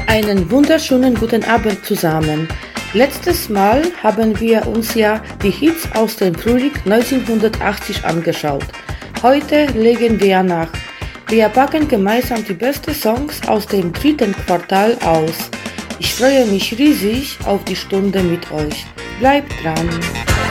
Einen wunderschönen guten Abend zusammen. Letztes Mal haben wir uns ja die Hits aus dem Frühling 1980 angeschaut. Heute legen wir nach. Wir packen gemeinsam die besten Songs aus dem dritten Quartal aus. Ich freue mich riesig auf die Stunde mit euch. Bleibt dran!